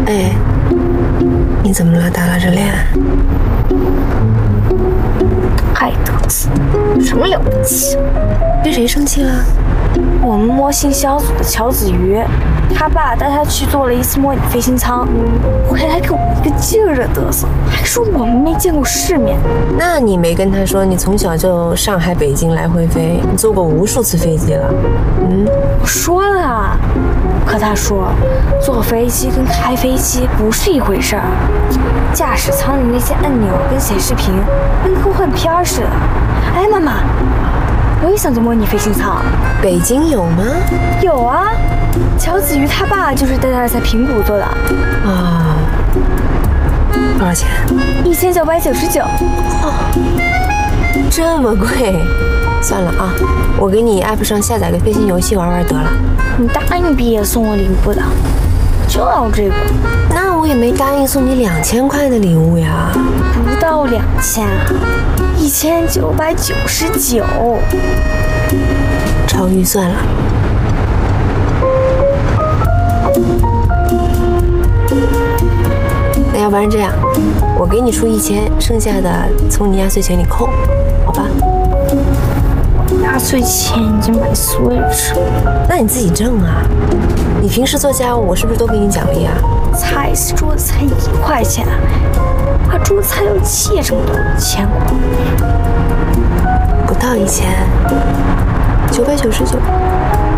哎，你怎么了？打了这脸？ 太得瑟，什么了不起？ 跟谁生气了？ 我们模型小组的乔子瑜，他爸带他去做了一次模拟飞行舱，回来给我一个劲儿的嘚瑟，还说我们没见过世面。 那你没跟他说你从小就上海、北京来回飞，你坐过无数次飞机了？ 我说了啊，可他说坐飞机跟开飞机不是一回事儿，驾驶舱里那些按钮跟显示屏跟科幻片似的。哎，妈妈，我也想做模拟飞行舱。 北京有吗？ 有啊，乔子瑜他爸就是带他在平谷做的。 啊，多少钱 ？1999。 这么贵？算了啊，我给你 app 上下载个飞行游戏玩玩得了。 你答应毕业送我礼物的，就要这个。 那我也没答应送你2000块的礼物呀。 不到2000啊，1999。 超预算了。那要不然这样，我给你出1000，剩下的从你压岁钱里扣，好吧？ 压岁钱已经买 Switch 了。 那你自己挣啊！你平时做家务，我是不是都给你奖励啊？ 菜是桌子才1块钱，把桌子菜都切成多1000块， 不到1000，999。